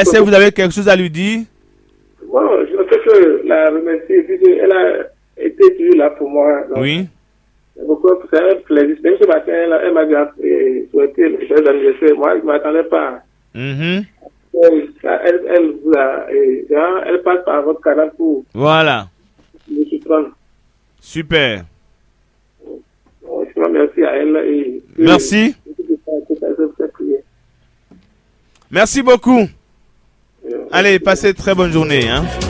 est-ce que vous avez quelque chose à lui dire? Bon, je ne peux que la remercier, puisqu'elle a été toujours là pour moi. Donc, Oui. c'est un plaisir. Même ce matin, elle m'a souhaité le joyeux anniversaire. Moi, je ne m'attendais pas. Mhm. Elle passe par votre canal pour Voilà. me surprendre. Super. Je remercie à elle. Et Merci. Merci beaucoup. Allez, passez une très bonne journée. Hein.